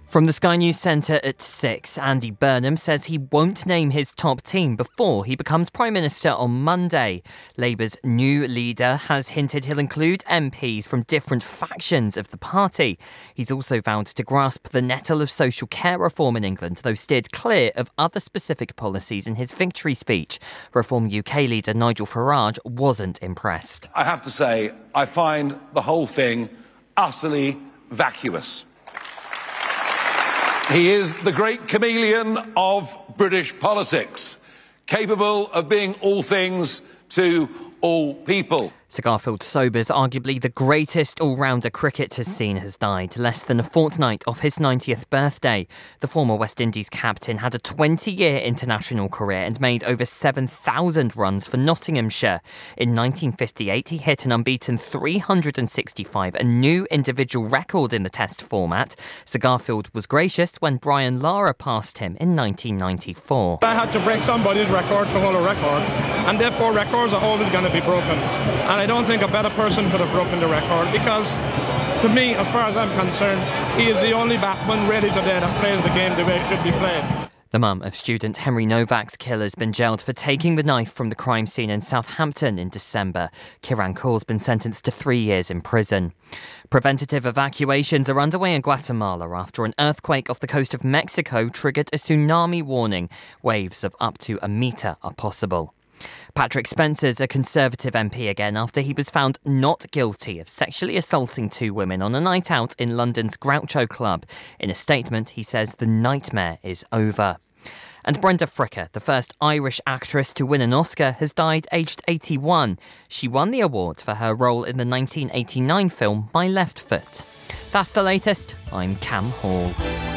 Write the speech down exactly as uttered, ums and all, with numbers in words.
From the Sky News Centre at six, Andy Burnham says he won't name his top team before he becomes Prime Minister on Monday. Labour's new leader has hinted he'll include M Ps from different factions of the party. He's also vowed to grasp the nettle of social care reform in England, though steered clear of other specific policies in his victory speech. Reform U K leader Nigel Farage wasn't impressed. I have to say, I find the whole thing utterly vacuous. He is the great chameleon of British politics, capable of being all things to all people. Sir Garfield Sobers, arguably the greatest all-rounder cricket has seen, has died less than a fortnight off his ninetieth birthday. The former West Indies captain had a twenty-year international career and made over seven thousand runs for Nottinghamshire. In nineteen fifty-eight, he hit an unbeaten three hundred sixty-five, a new individual record in the Test format. Sir Garfield was gracious when Brian Lara passed him in nineteen ninety-four. I had to break somebody's record to hold a record, and therefore records are always going to be broken. And I don't think a better person could have broken the record because, to me, as far as I'm concerned, he is the only batsman ready today that plays the game the way it should be played. The mum of student Henry Novak's killer has been jailed for taking the knife from the crime scene in Southampton in December. Kiran Kaur's been sentenced to three years in prison. Preventative evacuations are underway in Guatemala after an earthquake off the coast of Mexico triggered a tsunami warning. Waves of up to a metre are possible. Patrick Spencer's a Conservative M P again after he was found not guilty of sexually assaulting two women on a night out in London's Groucho Club. In a statement, he says the nightmare is over. And Brenda Fricker, the first Irish actress to win an Oscar, has died aged eighty-one. She won the award for her role in the nineteen eighty-nine film My Left Foot. That's the latest. I'm Cam Hall.